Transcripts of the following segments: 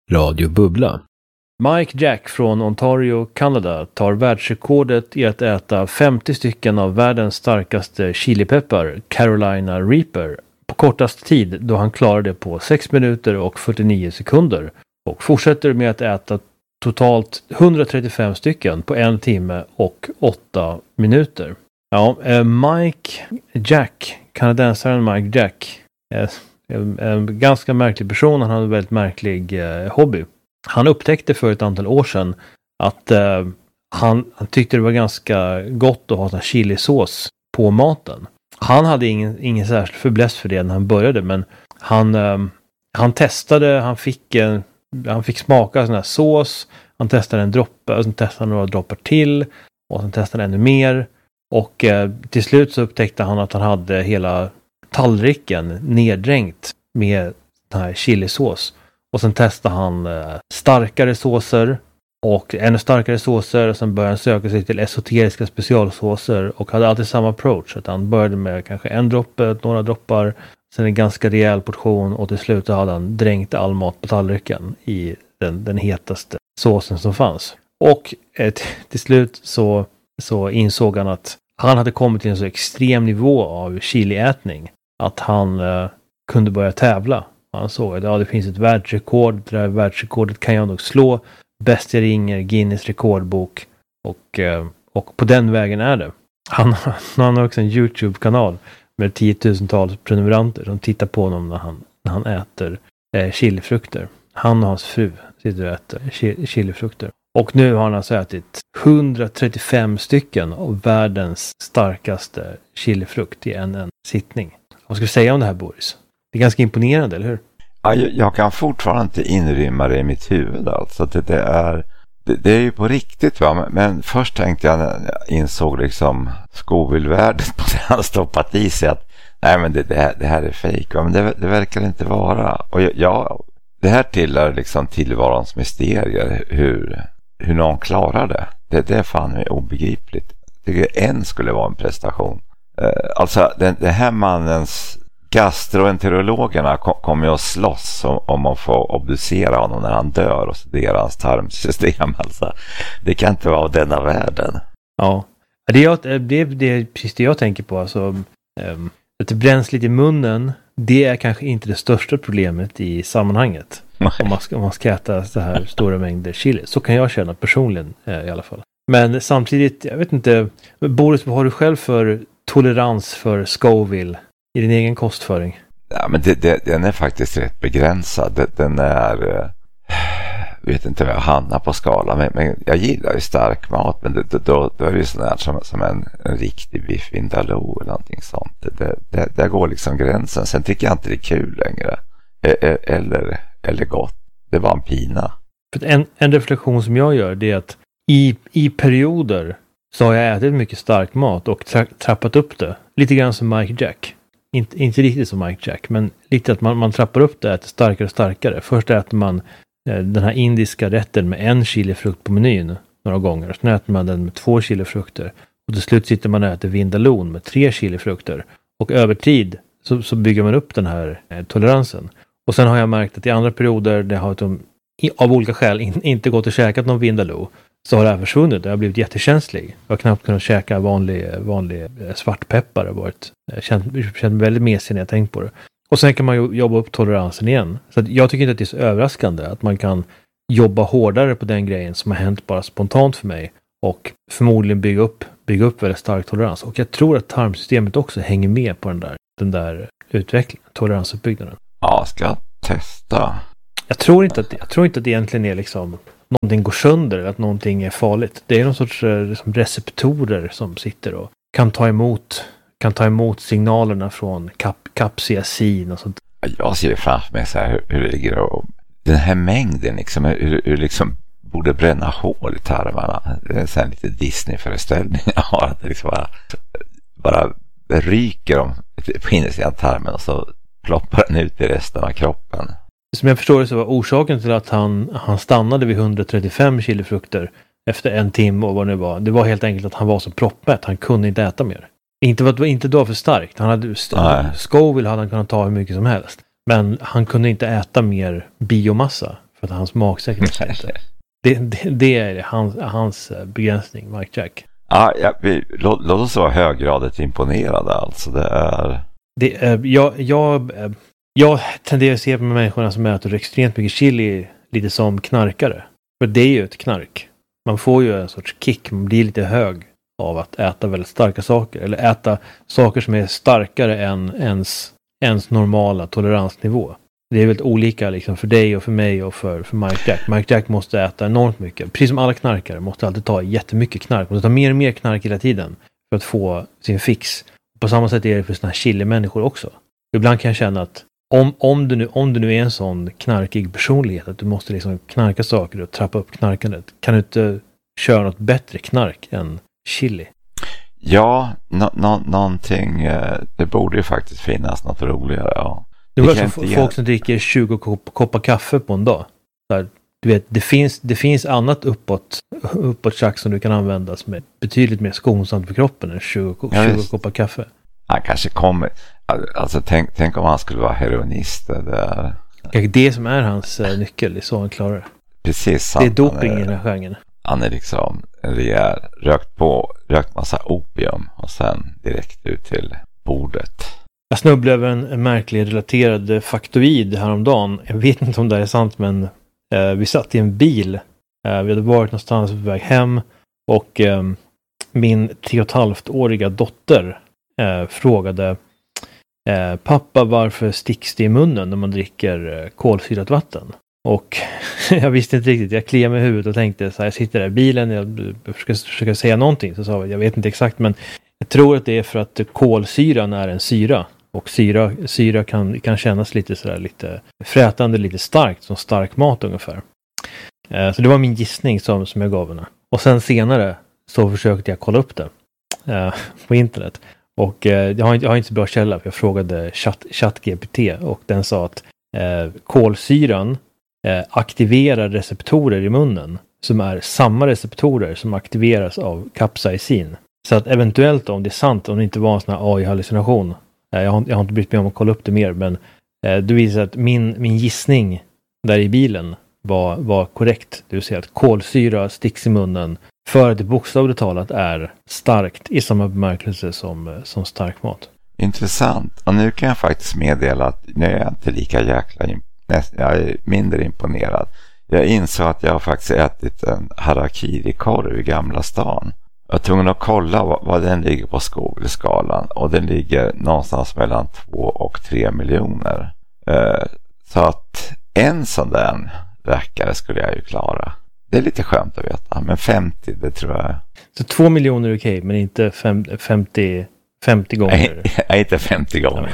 Radio Bubbla. Mike Jack från Ontario, Kanada tar världsrekordet i att äta 50 stycken av världens starkaste chilipeppar, Carolina Reaper, på kortast tid då han klarar det på 6 minuter och 49 sekunder och fortsätter med att äta totalt 135 stycken på 1 timme och 8 minuter. Ja, Mike Jack, kanadensaren Mike Jack, en ganska märklig person. Han hade en väldigt märklig hobby. Han upptäckte för ett antal år sedan att han tyckte det var ganska gott att ha sån här chilisås på maten. Han hade ingen särskild fäbless för det när han började, men han testade, han fick smaka sån här sås, han testade en droppe och sen testade några droppar till och sen testade ännu mer och till slut så upptäckte han att han hade hela tallriken neddränkt med den här chilisås. Och sen testade han starkare såser och ännu starkare såser. Och sen började han söka sig till esoteriska specialsåser och hade alltid samma approach. Att han började med kanske en droppe, några droppar, sen en ganska rejäl portion och till slut hade han dränkt all mat på tallriken i den hetaste såsen som fanns. Och till slut så insåg han att han hade kommit till en så extrem nivå av chiliätning att han kunde börja tävla. Han såg att det finns ett världsrekord. Det där världsrekordet kan jag nog slå. Bäst jag ringer, Guinness rekordbok. Och på den vägen är det. Han har också en YouTube-kanal med 10 000-tals prenumeranter som tittar på honom när han äter chilifrukter. Han och hans fru sitter och äter chilifrukter. Och nu har han alltså ätit 135 stycken av världens starkaste chilifrukt i en sittning. Vad ska du säga om det här, Boris? Det är ganska imponerande, eller hur? Ja, jag kan fortfarande inte inrymma det i mitt huvud. Alltså. Det är ju på riktigt, va? Men först tänkte jag när jag insåg liksom Scoville-värdet på det han stoppat i sig att nej, men det här är fejk. Men det verkar inte vara. Och det här tillhör liksom tillvarons mysterier hur någon klarar det. Det är fan obegripligt. Jag tycker en skulle vara en prestation. Alltså den här mannens gastroenterologerna kommer ju att slåss om att få obducera honom när han dör och studera hans tarmsystem. Alltså, det kan inte vara av denna världen. Ja, det är precis det jag tänker på. Alltså, att det bränns lite i munnen, det är kanske inte det största problemet i sammanhanget. Om man ska äta så här stora mängder chili. Så kan jag känna personligen i alla fall. Men samtidigt, jag vet inte, Boris, vad har du själv för tolerans för Scoville i din egen kostföring? Ja, men den är faktiskt rätt begränsad. Den är, vet inte vad jag hamnar på skala, men jag gillar ju stark mat, men då är det sån här som en riktig biff vindaloo eller någonting sånt. Där går liksom gränsen. Sen tycker jag inte det är kul längre. Eller gott. Det var en pina. För en reflektion som jag gör, det är att i perioder så har jag ätit mycket stark mat och trappat upp det. Lite grann som Mike Jack. Inte riktigt som Mike Jack, men lite att man trappar upp det, äter starkare och starkare. Först äter man den här indiska rätten med 1 chilifrukt på menyn några gånger. Sen äter man den med 2 chilifrukter. Och till slut sitter man och äter vindalon med 3 chilifrukter. Och över tid så bygger man upp den här toleransen. Och sen har jag märkt att i andra perioder där har av olika skäl inte gått och käkat någon vindaloo, så har det här försvunnit. Jag har blivit jättekänslig. Jag har knappt kunnat käka vanlig svartpeppar. Jag känt väldigt mesig när jag tänkt på det. Och sen kan man ju jobba upp toleransen igen. Så jag tycker inte att det är så överraskande att man kan jobba hårdare på den grejen som har hänt bara spontant för mig. Och förmodligen bygga upp väldigt stark tolerans. Och jag tror att tarmsystemet också hänger med på den där utvecklingen, toleransuppbyggnaden. Ja, ska jag testa. Jag tror inte att det egentligen är liksom någonting går sönder eller att någonting är farligt. Det är någon sorts liksom receptorer som sitter och kan ta emot signalerna från kapsaicin och sånt. Jag ser framför mig så här hur det ligger och den här mängden liksom, hur liksom borde bränna hål i tarmarna. Det är så här lite Disney-föreställning. Ja, att det liksom bara ryker om på insidan tarmen och så ploppar den ut i resten av kroppen. Som jag förstår det så var orsaken till att han stannade vid 135 chilifrukter efter 1 timme och vad det var. Det var helt enkelt att han var så proppmätt. Han kunde inte äta mer. Inte då för starkt. Scoville hade han kunnat ta hur mycket som helst. Men han kunde inte äta mer biomassa. För för att hans magsäkerhet inte. Det är hans begränsning, Mike Jack. Låt oss vara höggradigt imponerade alltså. Jag tenderar att se på människorna som äter extremt mycket chili lite som knarkare. För det är ju ett knark. Man får ju en sorts kick, man blir lite hög av att äta väldigt starka saker. Eller äta saker som är starkare än ens normala toleransnivå. Det är väldigt olika liksom för dig och för mig och för Mike Jack. Mike Jack måste äta enormt mycket. Precis som alla knarkare måste alltid ta jättemycket knark. Måste ta mer och mer knark hela tiden för att få sin fix. På samma sätt är det för såna här chili-människor också. Ibland kan jag känna att om du nu är en sån knarkig personlighet att du måste liksom knarka saker och trappa upp knarkandet. Kan du inte köra något bättre knark än chili? Ja, någonting. Det borde ju faktiskt finnas något roligare. Ja. Det var folk som dricker 20 koppar kaffe på en dag. Där, du vet, det finns annat uppåt tjack som du kan använda som är betydligt mer skonsamt för kroppen än 20 koppar kaffe. Han kanske kommer. Alltså tänk om han skulle vara heroinist. Det som är hans nyckel, det är så han klarar det. Precis. Det är doping i den här genren. Han är liksom en rejäl, rökt massa opium och sen direkt ut till bordet. Jag snubblade över en märklig relaterad faktoid häromdagen. Jag vet inte om det är sant, men vi satt i en bil. Vi hade varit någonstans på väg hem och min 3,5-åriga dotter frågade pappa, varför sticks det i munnen när man dricker kolsyrat vatten? Och jag visste inte riktigt. Jag kliade mig i huvudet och tänkte så här, jag sitter där i bilen, jag försöker säga någonting. Så sa jag vet inte exakt, men jag tror att det är för att kolsyran är en syra. Och syra kan kännas lite sådär, lite frätande, lite starkt, som stark mat ungefär. Så det var min gissning som jag gav henne. Och sen senare så försökte jag kolla upp det på internet. Och jag har inte så bra källa, för jag frågade ChatGPT och den sa att kolsyran aktiverar receptorer i munnen som är samma receptorer som aktiveras av capsaicin. Så att eventuellt, om det är sant, om det inte var en sån här AI-hallucination, jag har inte brytt mig om att kolla upp det mer, men det visar att min gissning där i bilen var korrekt. Det vill säga att kolsyra sticks i munnen för att det bokstavligt talat är starkt i samma bemärkelse som stark mat. Intressant. Och nu kan jag faktiskt meddela att nu är jag inte lika jag är mindre imponerad. Jag insåg att jag har faktiskt ätit en harakiri-korv i Gamla stan. Jag var tvungen att kolla vad den ligger på skalan, och den ligger någonstans mellan 2 och 3 miljoner. Så att en sån där räckare skulle jag ju klara. Det är lite skönt att veta, men 50, det tror jag. Så 2 miljoner är okej, men inte 50 gånger? Nej, inte 50 gånger.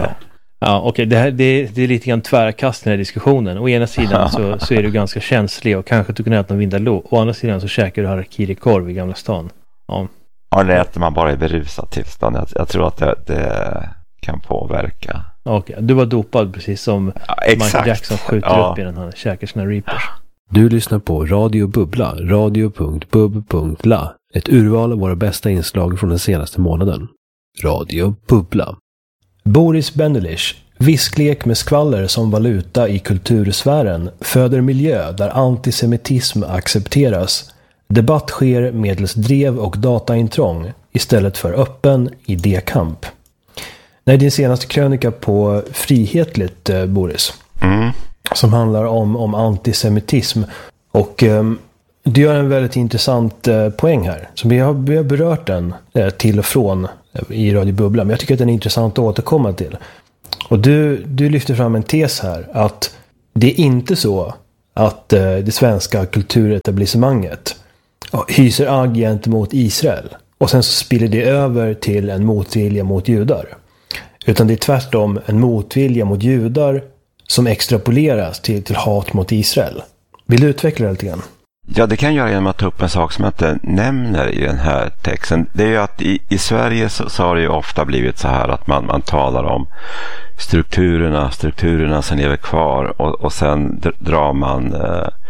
Ja, okej. Det är lite grann tvärkast i den här diskussionen. Å ena sidan så är du ganska känslig och kanske du kan äta en vindaloo. Å andra sidan så käkar du harakiri-korv i Gamla stan. Ja, det äter man bara i berusat tillstånd. Jag tror att det kan påverka. Okej, du var dopad precis som Michael Jackson skjuter upp i den här käkar sina Reapers. Du lyssnar på Radio Bubbla, radio.bub.la. Ett urval av våra bästa inslag från den senaste månaden. Radio Bubbla. Boris Bendelich. Visklek med skvaller som valuta i kultursfären föder miljö där antisemitism accepteras. Debatt sker medels drev och dataintrång istället för öppen idékamp. Nej, din senaste krönika på Frihetligt, Boris. Som handlar om antisemitism. Och du gör en väldigt intressant poäng här. Så vi har berört den till och från i Radio Bubbla. Men jag tycker att den är intressant att återkomma till. Och du lyfter fram en tes här. Att det är inte så att det svenska kulturetablissemanget hyser agg gentemot Israel. Och sen så spiller det över till en motvilja mot judar. Utan det är tvärtom en motvilja mot judar som extrapoleras till hat mot Israel. Vill du utveckla det lite grann? Ja, det kan jag göra genom att ta upp en sak som jag inte nämner i den här texten. Det är ju att i Sverige så har det ju ofta blivit så här att man talar om strukturerna som lever kvar och sen drar man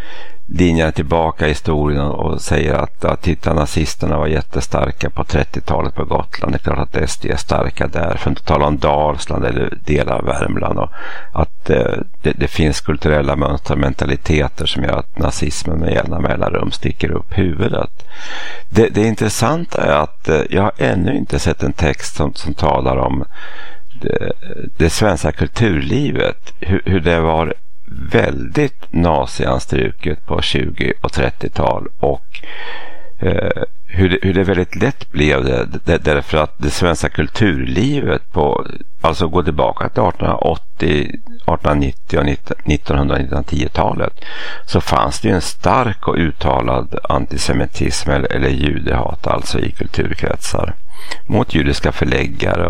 linjerna tillbaka i historien och säger att titta, nazisterna var jättestarka på 30-talet på Gotland. Det är klart att SD är starka där, för att inte tala om Dalsland eller delar av Värmland, och att det finns kulturella mönster och mentaliteter som gör att nazismen med jämna mellanrum sticker upp huvudet. Det intressanta är att jag har ännu inte sett en text som talar om det svenska kulturlivet, hur det var väldigt nazianstruket på 20- och 30-tal, och hur det väldigt lätt blev det därför att det svenska kulturlivet alltså går tillbaka till 1880, 1890 och 1910-talet, så fanns det ju en stark och uttalad antisemitism eller judehat alltså i kulturkretsar mot judiska förläggare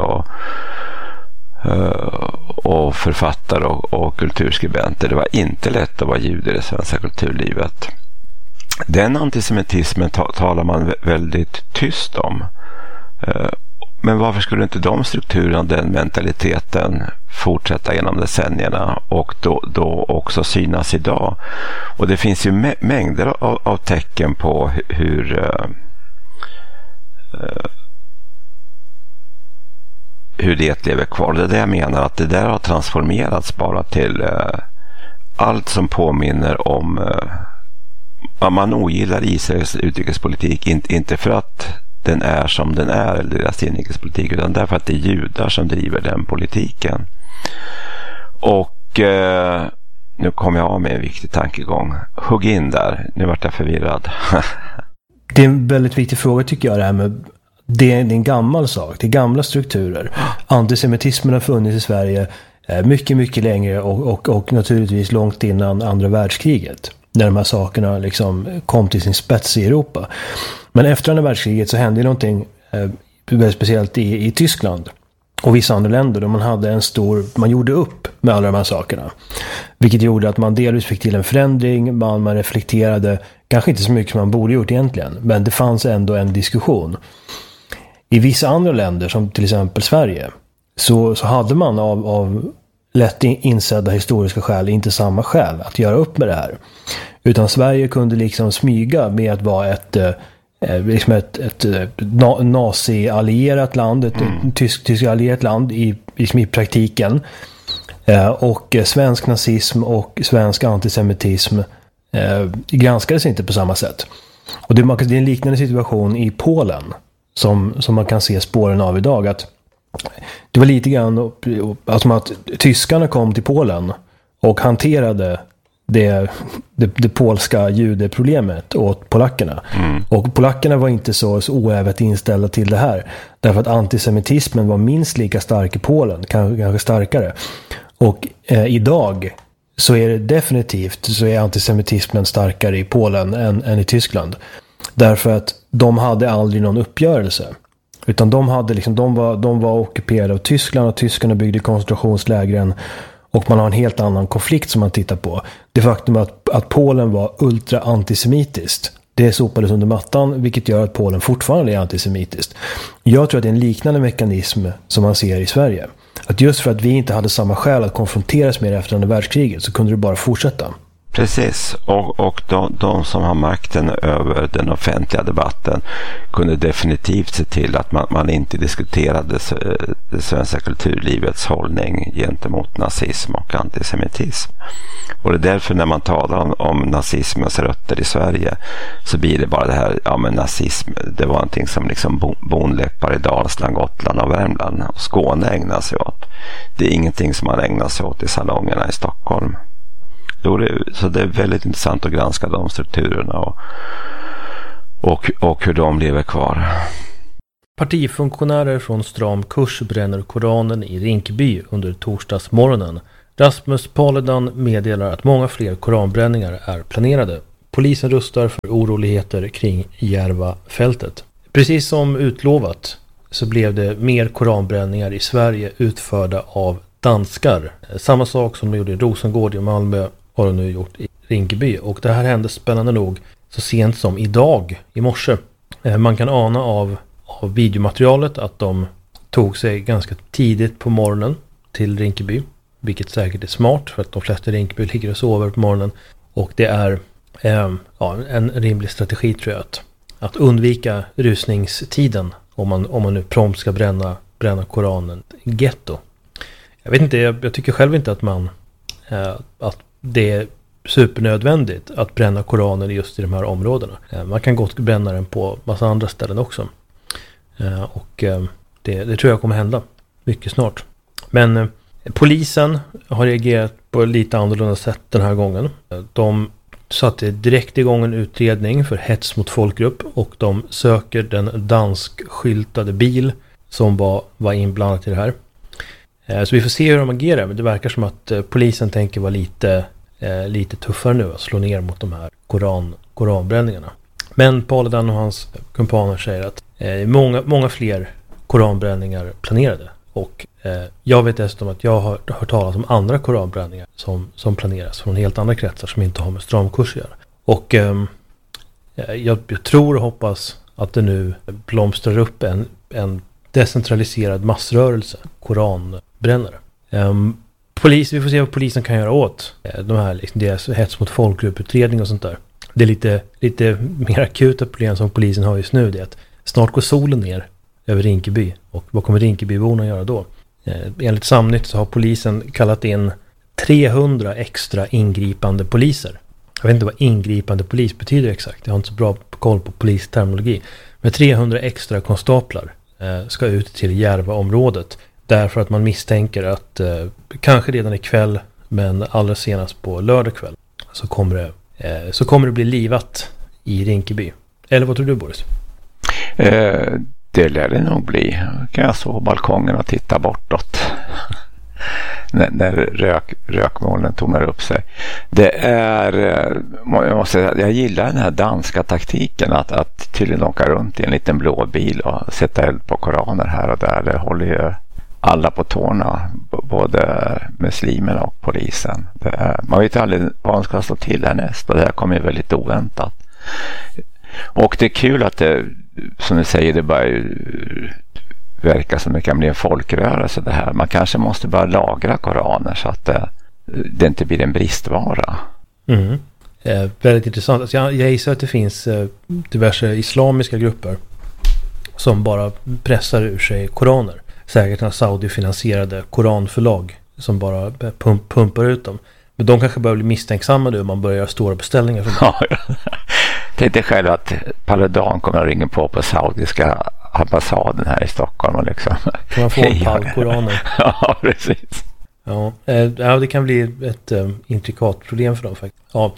och författare och kulturskribenter. Det var inte lätt att vara jude i det svenska kulturlivet. Den antisemitismen talar man väldigt tyst om. Men varför skulle inte de strukturerna och den mentaliteten fortsätta genom decennierna och då också synas idag? Och det finns ju mängder av tecken på hur det lever kvar. Det är det jag menar, att det där har transformerats bara till allt som påminner om man ogillar Israels utrikespolitik, inte för att den är som den är eller deras inrikespolitik, utan därför att det är judar som driver den politiken. Och nu kommer jag av med en viktig tankegång. Hugg in där, nu vart jag förvirrad. Det är en väldigt viktig fråga tycker jag, det här med det är en gammal sak, det är gamla strukturer. Antisemitismen har funnits i Sverige mycket, mycket längre och naturligtvis långt innan andra världskriget, när de här sakerna liksom kom till sin spets i Europa. Men efter andra världskriget så hände någonting väldigt speciellt i Tyskland och vissa andra länder, då man gjorde upp med alla de här sakerna. Vilket gjorde att man delvis fick till en förändring, man reflekterade, kanske inte så mycket som man borde gjort egentligen, men det fanns ändå en diskussion. I vissa andra länder, som till exempel Sverige, så hade man av lätt insedda historiska skäl inte samma skäl att göra upp med det här. Utan Sverige kunde liksom smyga med att vara ett nazi-allierat land, ett tysk-allierat land i praktiken. Och svensk nazism och svensk antisemitism granskades inte på samma sätt. Och det är en liknande situation i Polen som man kan se spåren av idag, att det var lite grann som att tyskarna kom till Polen och hanterade det polska judeproblemet åt polackerna. Och polackerna var inte så oävet inställda till det här, därför att antisemitismen var minst lika stark i Polen, kanske starkare. Och idag så är det definitivt så är antisemitismen starkare i Polen än i Tyskland. Därför att de hade aldrig någon uppgörelse. Utan de var ockuperade av Tyskland och tyskarna byggde koncentrationslägren, och man har en helt annan konflikt som man tittar på. Det faktum att Polen var ultra antisemitiskt, det sopades under mattan, vilket gör att Polen fortfarande är antisemitiskt. Jag tror att det är en liknande mekanism som man ser i Sverige. Att just för att vi inte hade samma skäl att konfronteras med det efter andra världskriget, så kunde det bara fortsätta. Precis, och de som har makten över den offentliga debatten kunde definitivt se till att man inte diskuterade det svenska kulturlivets hållning gentemot nazism och antisemitism. Och det är därför när man talar om nazismens rötter i Sverige, så blir det bara det här, ja men nazism, det var någonting som liksom bonläppar i Dalsland, Gotland och Värmland och Skåne ägnar sig åt. Det är ingenting som man ägnar sig åt i salongerna i Stockholm. Så det är väldigt intressant att granska de strukturerna och hur de lever kvar. Partifunktionärer från Stram kurs bränner Koranen i Rinkeby under torsdagsmorgonen. Rasmus Paludan meddelar att många fler koranbränningar är planerade. Polisen rustar för oroligheter kring Järvafältet. Precis som utlovat så blev det mer koranbränningar i Sverige utförda av danskar. Samma sak som de gjorde i Rosengård i Malmö har de nu gjort i Rinkeby. Och det här hände spännande nog så sent som idag, i morse. Man kan ana av videomaterialet att de tog sig ganska tidigt på morgonen till Rinkeby. Vilket säkert är smart, för att de flesta i Rinkeby ligger och sover på morgonen. Och det är en rimlig strategi tror jag att undvika rusningstiden om man nu prompt ska bränna Koranen getto. Jag vet inte, jag tycker själv inte att det är supernödvändigt att bränna Koranen just i de här områdena. Man kan gott bränna den på massa andra ställen också. Det tror jag kommer hända mycket snart. Men polisen har reagerat på lite annorlunda sätt den här gången. De satte direkt igång en utredning för hets mot folkgrupp och de söker den danskskyltade bil som var inblandat i det här. Så vi får se hur de agerar, men det verkar som att polisen tänker vara lite tuffare nu att slå ner mot de här koranbränningarna. Men Paludan och hans kumpaner säger att många fler koranbränningar planerade. Och jag vet dessutom att jag har hört talas om andra koranbränningar som planeras från helt andra kretsar som inte har med stramkurs att göra. Och jag tror och hoppas att det nu blomstrar upp en decentraliserad massrörelse, koranbrännare. Vi får se vad polisen kan göra åt de här liksom, deras hets mot folkgrupputredning och sånt där. Det är lite mer akuta problem som polisen har just nu, det är att snart går solen ner över Rinkeby. Och vad kommer Rinkebyborna göra då? Enligt Samnytt så har polisen kallat in 300 extra ingripande poliser. Jag vet inte vad ingripande polis betyder exakt. Jag har inte så bra koll på polisterminologi. Men 300 extra konstaplar ska ut till Järvaområdet. Därför att man misstänker att kanske redan ikväll, men allra senast på lördag kväll, så kommer det bli livat i Rinkeby. Eller vad tror du, Boris? Det lär det nog bli. Kan jag stå på balkongen och titta bortåt när rökmolnen tonar upp sig. Det är, jag måste säga, jag gillar den här danska taktiken att tydligen åka runt i en liten blå bil och sätta eld på koraner här och där. Det håller ju alla på tårna, både muslimerna och polisen. Man vet aldrig vad man ska slå till härnäst, och det här kommer ju väldigt oväntat. Och det är kul att det, som du säger, det bara verkar som det kan bli en folkrörelse det här. Man kanske måste bara lagra koraner så att det inte blir en bristvara. Väldigt intressant. Alltså jag gissar att det finns diverse islamiska grupper som bara pressar ur sig koraner. Säkert några Saudi-finansierade koranförlag som bara pumpar ut dem. Men de kanske börjar bli misstänksamma nu om man börjar göra stora beställningar. Tänkte själv att Paludan kommer att ringa på saudiska ambassaden här i Stockholm och liksom. Kan man få en pall koraner? Ja, precis. Ja, det kan bli ett intrikat problem för dem faktiskt. Ja,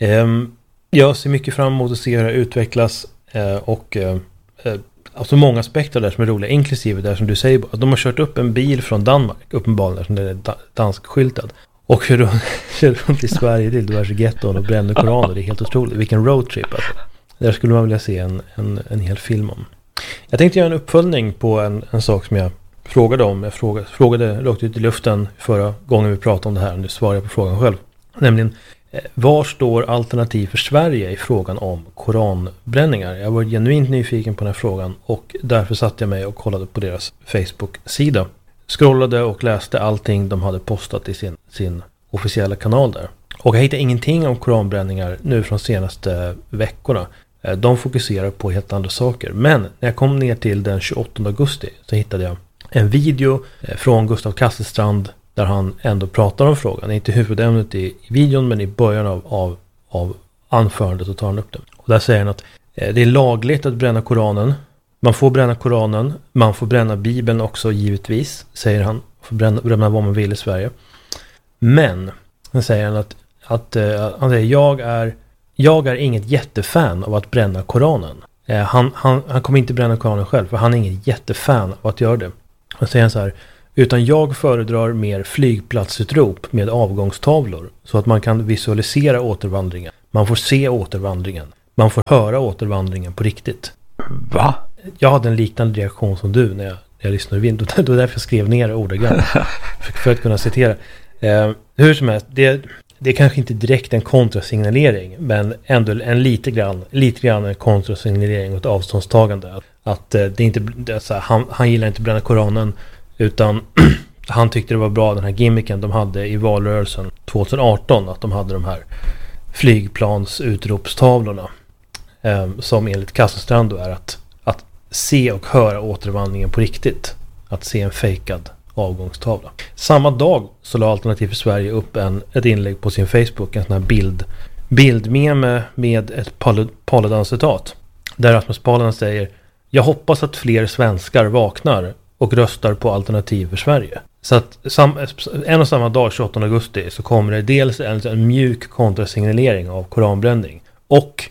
jag ser mycket fram emot att se hur det utvecklas och alltså många aspekter där som är roliga, inklusive där som du säger, att de har kört upp en bil från Danmark, uppenbarligen, som är danskskyltad. Och kör runt i Sverige till diverse getton och bränner koraner. Det är helt otroligt. Vilken roadtrip alltså. Där skulle man vilja se en hel film om. Jag tänkte göra en uppföljning på en sak som jag frågade om. Jag frågade rakt ut i luften förra gången vi pratade om det här. Nu svarar jag på frågan själv. Nämligen, var står Alternativ för Sverige i frågan om koranbränningar? Jag var genuint nyfiken på den här frågan och därför satte jag mig och kollade på deras Facebook-sida. Scrollade och läste allting de hade postat i sin officiella kanal där. Och jag hittade ingenting om koranbränningar nu från senaste veckorna. De fokuserar på helt andra saker. Men när jag kom ner till den 28 augusti så hittade jag en video från Gustav Kasselstrand där han ändå pratar om frågan. Inte huvudämnet i videon, men i början av anförandet så tar han upp det. Och där säger han att det är lagligt att bränna Koranen. Man får bränna Koranen. Man får bränna Bibeln också givetvis, säger han. Får bränna vad man vill i Sverige. Men, sen säger han att han säger, jag är inget jättefan av att bränna Koranen. Han kommer inte bränna Koranen själv, för han är inget jättefan av att göra det. Han säger så här: utan jag föredrar mer flygplatsutrop med avgångstavlor så att man kan visualisera återvandringen. Man får se återvandringen. Man får höra återvandringen på riktigt. Va? Jag hade en liknande reaktion som du när jag lyssnade vid. Det var därför jag skrev ner det ordagrant. för att kunna citera. Hur som helst, det är kanske inte direkt en kontrasignalering, men ändå en lite grann en kontrasignalering och ett avståndstagande. Att det inte, så här, han gillar inte bränna Koranen, utan han tyckte det var bra den här gimmicken de hade i valrörelsen 2018, att de hade de här flygplansutropstavlorna. Som enligt Kasselstrand då är att se och höra återvandringen på riktigt. Att se en fejkad avgångstavla. Samma dag så la Alternativ för Sverige upp ett inlägg på sin Facebook, en sån här bildmeme med ett Paludan-citat. Där Rasmus Paludan säger: "Jag hoppas att fler svenskar vaknar och röstar på Alternativ för Sverige." Så att en och samma dag, 28 augusti, så kommer det dels en mjuk kontrasignalering av koranbränning och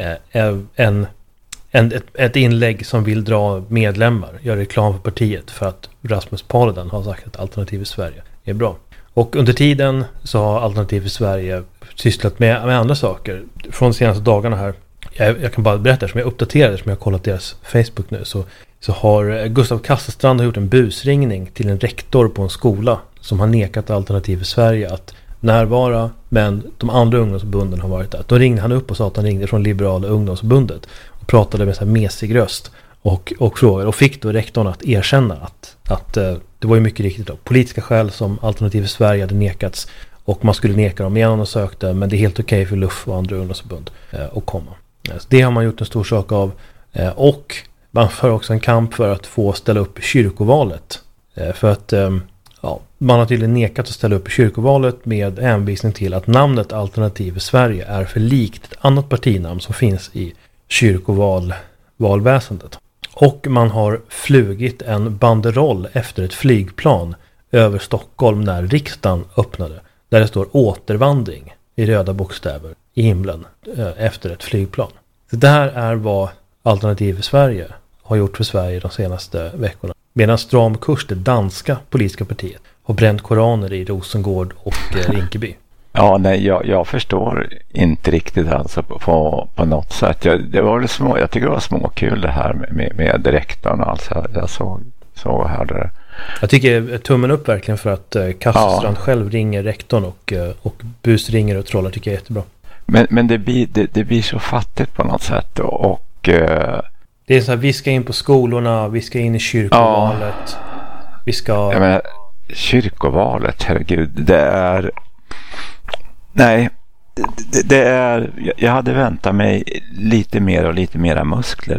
ett inlägg som vill dra medlemmar, göra reklam för partiet för att Rasmus Paludan har sagt att Alternativ för Sverige är bra. Och under tiden så har Alternativ för Sverige sysslat med andra saker. Från de senaste dagarna här, jag kan bara berätta som jag uppdaterade, som jag har kollat deras Facebook nu, så har Gustav Kasselstrand gjort en busringning till en rektor på en skola som har nekat Alternativ för Sverige att närvara, men de andra ungdomsförbunden har varit där. Då ringde han upp och sa att han ringde från Liberala ungdomsförbundet och pratade med så här mesig röst och frågade, och fick då rektorn att erkänna att det var ju mycket riktigt då, politiska skäl som Alternativ för Sverige hade nekats, och man skulle neka dem igen och sökte, men det är helt okej för LUF och andra ungdomsförbund att komma. Så det har man gjort en stor sak av, och man för också en kamp för att få ställa upp i kyrkovalet, för att man har tydligen nekat att ställa upp i kyrkovalet med hänvisning till att namnet Alternativ för Sverige är för likt ett annat partinamn som finns i kyrkovalväsendet. Och man har flugit en banderoll efter ett flygplan över Stockholm när riksdagen öppnade, där det står återvandring i röda bokstäver i himlen efter ett flygplan. Så det här är vad Alternativ för Sverige har gjort för Sverige de senaste veckorna. Medan Stram kurs, det danska politiska partiet, har bränt koraner i Rosengård och Rinkeby. Ja, nej, jag förstår inte riktigt alltså på något sätt. Det var jag tycker det var småkul det här med rektorn. Alltså, jag såg här det. Jag tycker tummen upp verkligen för att Kasselstrand själv ringer rektorn och busringer och trollar, tycker jag är jättebra. Men det blir så fattigt på något sätt och det är så här, vi ska in på skolorna, vi ska in i kyrkovalet. Vi ska... Jag menar, kyrkovalet, herregud, det är... Nej, det är... Jag hade väntat mig lite mer och lite mera muskler.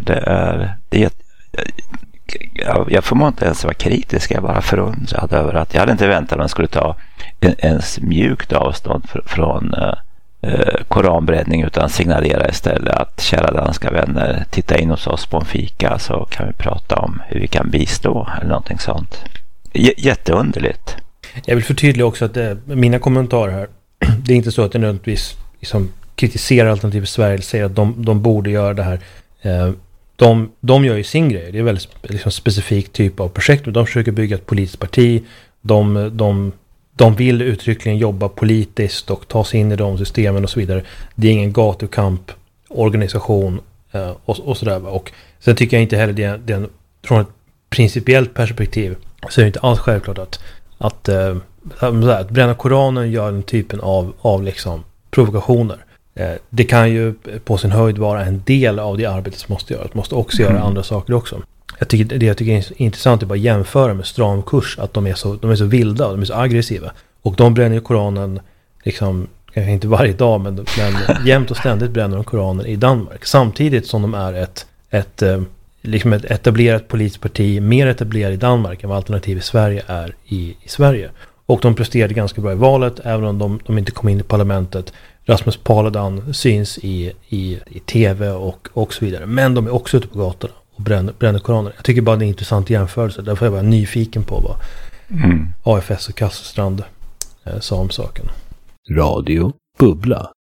Jag får inte ens vara kritisk, jag är bara förundrad över att jag hade inte väntat att de skulle ta ens mjukt avstånd från koranbränning, utan signalera istället att kära danska vänner, titta in hos oss på en fika så kan vi prata om hur vi kan bistå eller någonting sånt. Jätteunderligt. Jag vill förtydliga också att mina kommentarer här, det är inte så att jag nödvändigtvis liksom kritiserar Alternativ för Sverige eller säger att de borde göra det här. De gör ju sin grej. Det är väldigt liksom specifik typ av projekt. De försöker bygga ett politiskt parti. De vill uttryckligen jobba politiskt och ta sig in i de systemen och så vidare. Det är ingen gatukamp-organisation och sådär. Och sen tycker jag inte heller det från ett principiellt perspektiv så är det inte alls självklart att bränna Koranen gör den typen av liksom provokationer. Det kan ju på sin höjd vara en del av det arbetet som måste göras. Måste också göra andra saker också. Jag tycker är intressant att bara jämföra med Stram kurs, att de är så vilda, de är så aggressiva. Och de bränner ju Koranen liksom, kanske inte varje dag, men jämt och ständigt bränner de Koranen i Danmark. Samtidigt som de är ett etablerat politiskt parti, mer etablerat i Danmark än vad Alternativ i Sverige är i Sverige. Och de presterade ganska bra i valet, även om de inte kom in i parlamentet. Rasmus Paludan syns i tv och så vidare. Men de är också ute på gatorna och bränner koraner. Jag tycker bara det är en intressant jämförelse. Därför är jag bara nyfiken på vad AFS och Kasselstrand sa om saken. Radio Bubbla.